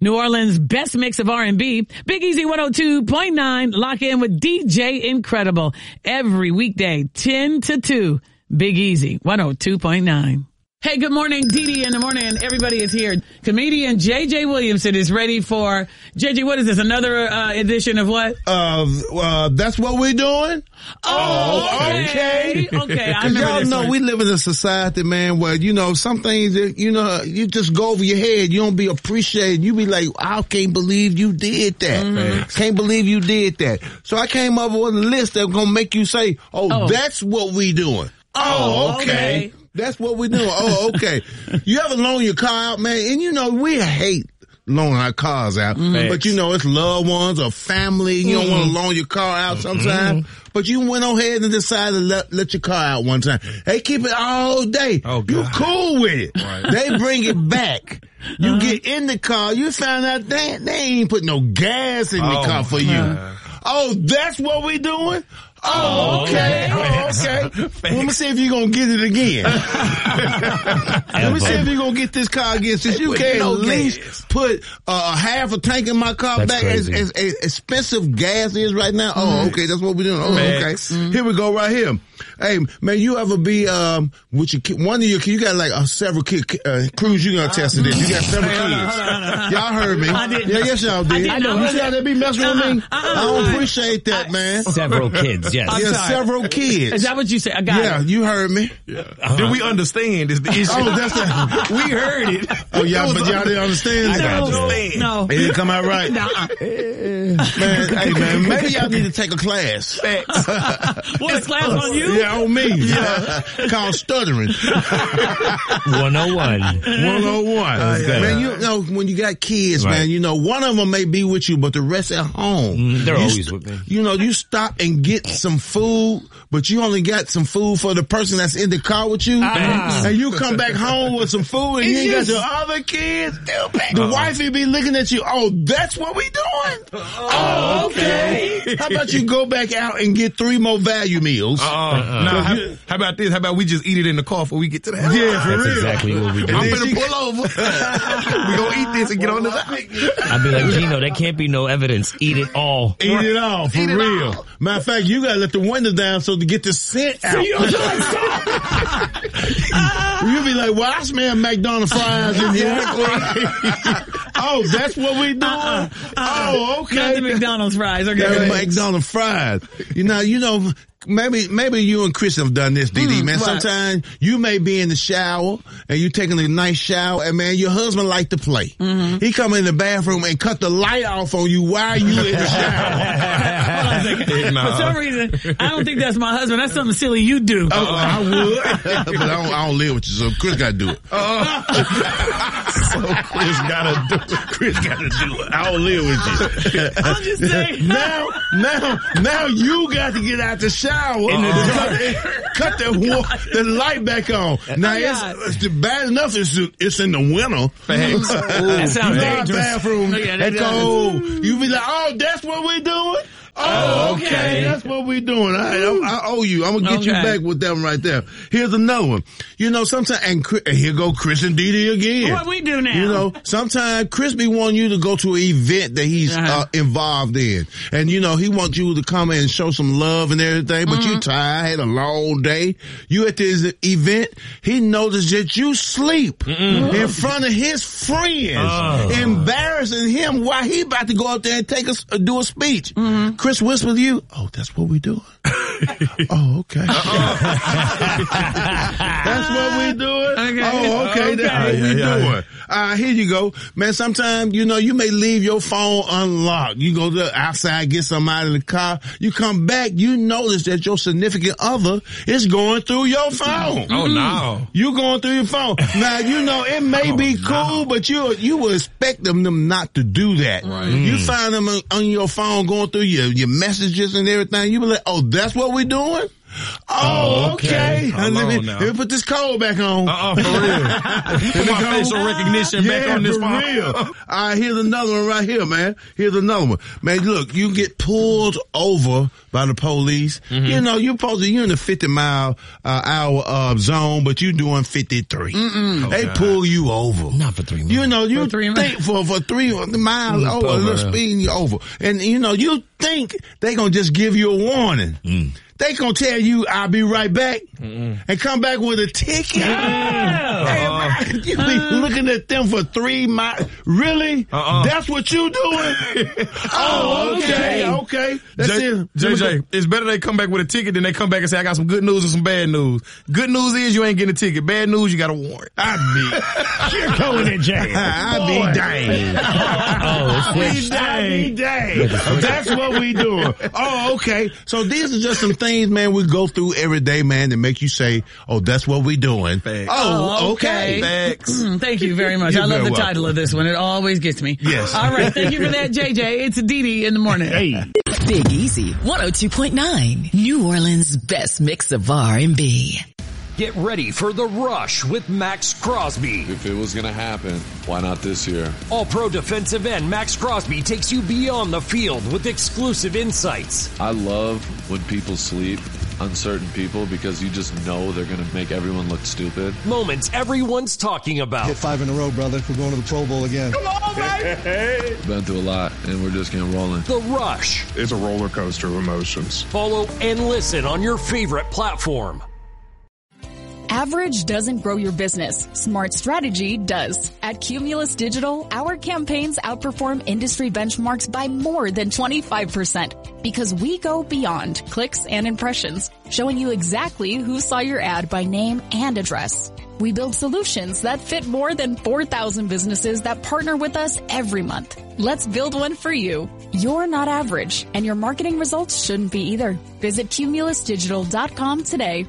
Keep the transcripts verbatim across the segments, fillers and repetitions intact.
New Orleans' best mix of R and B. Big Easy one oh two point nine. Lock in with D J Incredible. Every weekday, ten to two. Big Easy one oh two point nine. Hey, good morning, Dee Dee in the morning. Everybody is here. Comedian J J Williamson is ready for, J J, what is this, another uh, edition of what? Uh, uh, that's what we're doing? Oh, okay. Okay, okay. I Cause y'all this know one. we live in a society, man, where, you know, some things that, you know, you just go over your head. You don't be appreciated. You be like, I can't believe you did that. Mm-hmm. Can't believe you did that. So I came up with a list that's gonna make you say, oh, Oh. that's what we doing. Oh, okay. okay. That's what we doing. Oh, okay. You ever loan your car out, man? And you know, we hate loaning our cars out. Mm-hmm. But you know, it's loved ones or family. You don't want to loan your car out sometimes. Mm-hmm. But you went on ahead and decided to let, let your car out one time. They keep it all day. Oh, God. You cool with it. Right. They bring it back. You Uh-huh. get in the car, you find out they, they ain't put no gas in the Oh, car for you. God. Oh, that's what we doing? Oh, okay. Oh, okay. Let me see if you're going to get it again. Let me see if you're going to get this car again. Since you can't no at least gas. put uh, half a tank in my car That's back as, crazy. as, as expensive gas is right now. Oh, okay. That's what we're doing. Oh, Facts. okay. Here we go right here. Hey, man, you ever be, um, with your kid, one of your kids, you got like uh, several kids, uh, Cruz, you gonna test this. You got several Hey, hold on, kids. hold on, hold on. Y'all heard me. I didn't. Yeah, yes, y'all did. I didn't. You see how they be messing with me? Uh-uh, uh-uh. I don't appreciate that, man. Several kids, yes. I'm Yeah, sorry. several kids. Is that what you said? I got Yeah, it. you heard me. Uh-huh. Did we understand is the issue? Oh, that's that. we heard it. Oh, y'all, but y'all didn't understand. I No, understand. no. It didn't come out right. Nuh-uh. Man, hey, man, maybe y'all need to take a class. What, a class on you? Yeah, on me. Yeah. Called stuttering. one oh one. one oh one. Okay. Man, you know, when you got kids, Right. man, you know, one of them may be with you, but the rest at home. Mm, they're You always st- with me. You know, you stop and get some food, but you only got some food for the person that's in the car with you. Ah. And you come back home with some food and you ain't got your other kids. The wifey be looking at you, oh, that's what we doing? Oh, okay. How about you go back out and get three more value meals? Uh, uh, nah, how, how about this? How about we just eat it in the car before we get to the house? Yeah, for That's real. exactly what we do. I'm then gonna she- pull over. we gonna eat this and get on the side. I'd be like, Gino, there can't be no evidence. Eat it all. Eat it all, for Eat it real. all. Matter of fact, you gotta let the window down so to get the scent out. You be like, well, I smell McDonald's fries in here. Oh, that's what we doing? Uh-uh, uh-uh. Oh, okay. Not the McDonald's fries. Okay. That McDonald's fries. You know, you know, maybe, maybe you and Chris have done this, D D, Mm, man. what? Sometimes you may be in the shower and you taking a nice shower and man, your husband like to play. Mm-hmm. He come in the bathroom and cut the light off on you while you in the shower. Hold on a second. Nah. For some reason, I don't think that's my husband. That's something silly you do. Oh, I would, but I don't, I don't live with you, so Chris got to do it. So Chris gotta do it. Chris got to do it. I don't live with you. I'm just saying. Now, now, now you got to get out the shower and cut, cut the wa- the light back on. Now Oh, God. it's, it's bad enough. It's it's in the winter. Thanks. That sounds You go out the dangerous. bathroom. Oh, yeah, that It's does. cold. You be like, oh, that's what we're doing. Oh, okay. okay. That's what we're doing. I, I, I owe you. I'm gonna get you Okay. back with that one right there. Here's another one. You know, sometimes, and, Chris, and here go Chris and Dee Dee again. What we do now? You know, sometimes Chris be wanting you to go to an event that he's Uh-huh. uh, involved in. And, you know, he wants you to come and show some love and everything, but you tired, had a long day. You at this event, he noticed that you sleep in front of his friends, Oh. embarrassing him while he about to go out there and take a, s- uh, do a speech. Chris whispered to you, oh, that's what we doing. Oh, okay. That's what we doing? Okay. Oh, okay. That's Okay. what we Yeah, yeah, doing. yeah. Uh, here you go. Man, sometimes, you know, you may leave your phone unlocked. You go to outside, get something out of the car. You come back, you notice that your significant other is going through your phone. Oh, no. You going through your phone. Now, you know, it may Oh, be no. cool, but you you would expect them, them not to do that. Right. You find them on, on your phone going through your, your messages and everything. You be like, oh, that's what we doing? Oh, okay. Hold let, me, on now. let me put this code back on. Uh-uh, for real. Put my facial recognition back yeah, on this for phone. real. All right, here's another one right here, man. Here's another one. Man, look, you get pulled over by the police. Mm-hmm. You know, you're supposed to, you're in the fifty mile uh, hour uh, zone, but you're doing fifty-three. Mm-mm. They Oh, pull you over. Not for three miles. You know, you For three think for, for three miles over, a little speeding you over. And, you know, you think they gonna just give you a warning. Mm. They gonna tell you, I'll be right back, mm-mm. and come back with a ticket. Yeah. Hey, uh-uh. You be uh, looking at them for three miles. Really? Uh-uh. That's what you doing? Oh, okay, okay. That's J- it. J J, it's better they come back with a ticket than they come back and say, I got some good news and some bad news. Good news is you ain't getting a ticket. Bad news, you got a warrant. I be, you're going in jail. I be dang. Oh, I be dang. I be dang. That's what we doing. Oh, okay. So these are just some things, man, we go through every day, man, that make you say, oh, that's what we doing. Facts. Oh, okay. Facts. Mm, thank you very much. You're I love the welcome. title of this one. It always gets me. Yes. All right. Thank you for that, J J. It's Dee Dee in the morning. Hey. Big Easy, one oh two point nine. New Orleans' best mix of R and B. Get ready for The Rush with Max Crosby. If it was going to happen, why not this year? All-pro defensive end Max Crosby takes you beyond the field with exclusive insights. I love when people sleep, uncertain people, because you just know they're going to make everyone look stupid. Moments everyone's talking about. Hit five in a row, brother. We're going to the Pro Bowl again. Come on, baby! Been through a lot, and we're just getting rolling. The Rush. It's a roller coaster of emotions. Follow and listen on your favorite platform. Average doesn't grow your business. Smart strategy does. At Cumulus Digital, our campaigns outperform industry benchmarks by more than twenty-five percent because we go beyond clicks and impressions, showing you exactly who saw your ad by name and address. We build solutions that fit more than four thousand businesses that partner with us every month. Let's build one for you. You're not average, and your marketing results shouldn't be either. Visit cumulus digital dot com today.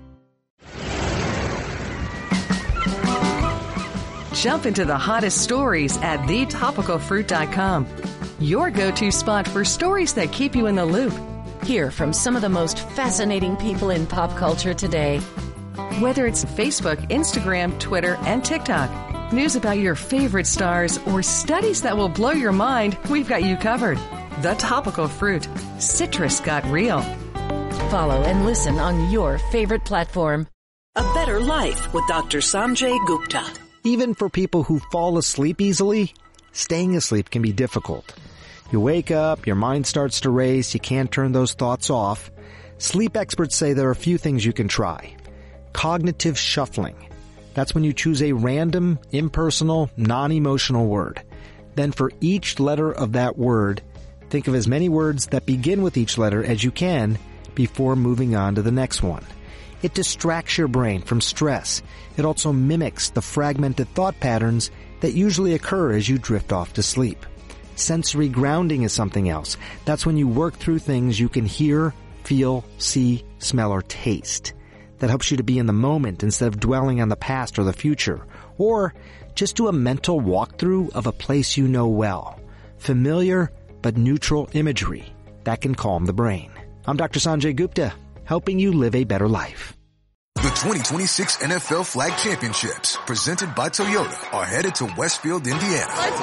Jump into the hottest stories at the topical fruit dot com. Your go-to spot for stories that keep you in the loop. Hear from some of the most fascinating people in pop culture today. Whether it's Facebook, Instagram, Twitter, and TikTok, news about your favorite stars, or studies that will blow your mind, we've got you covered. The Topical Fruit. Citrus got real. Follow and listen on your favorite platform. A Better Life with Doctor Sanjay Gupta. Even for people who fall asleep easily, staying asleep can be difficult. You wake up, your mind starts to race, you can't turn those thoughts off. Sleep experts say there are a few things you can try. Cognitive shuffling. That's when you choose a random, impersonal, non-emotional word. Then for each letter of that word, think of as many words that begin with each letter as you can before moving on to the next one. It distracts your brain from stress. It also mimics the fragmented thought patterns that usually occur as you drift off to sleep. Sensory grounding is something else. That's when you work through things you can hear, feel, see, smell, or taste. That helps you to be in the moment instead of dwelling on the past or the future. Or just do a mental walkthrough of a place you know well. Familiar but neutral imagery. That can calm the brain. I'm Doctor Sanjay Gupta, helping you live a better life. The twenty twenty-six N F L Flag Championships, presented by Toyota, are headed to Westfield, Indiana. Let's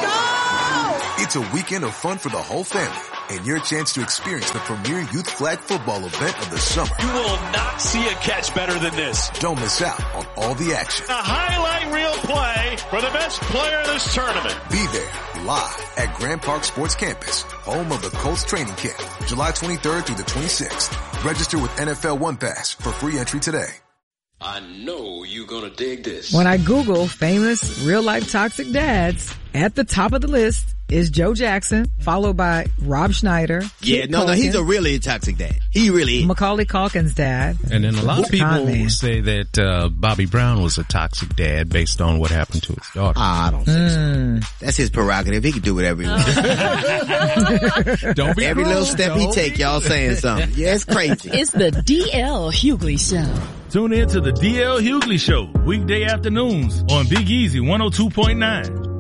go! It's a weekend of fun for the whole family, and your chance to experience the premier youth flag football event of the summer. You will not see a catch better than this. Don't miss out on all the action. A highlight reel play for the best player in this tournament. Be there, live at Grand Park Sports Campus, home of the Colts training camp, July twenty-third through the twenty-sixth. Register with N F L One Pass for free entry today. I know you're gonna dig this. When I Google famous real-life toxic dads, at the top of the list is Joe Jackson, followed by Rob Schneider. Yeah, Kit no, Culkin, no, he's a really toxic dad. He really is. Macaulay Culkin's dad. And then a lot of people Con-man. say that uh, Bobby Brown was a toxic dad based on what happened to his daughter. I don't think Mm. so. That's his prerogative. He can do whatever he wants. Don't be Every cruel. little step he Don't take, y'all saying something. Yeah, it's crazy. It's the D L Hughley Show. Tune in to the D L Hughley Show, weekday afternoons on Big Easy one oh two point nine.